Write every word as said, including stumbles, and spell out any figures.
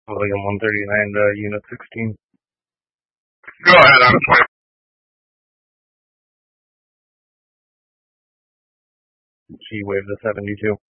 William one thirty-nine, uh, Unit sixteen. Go ahead, I'm twenty. She waved a seventy-two.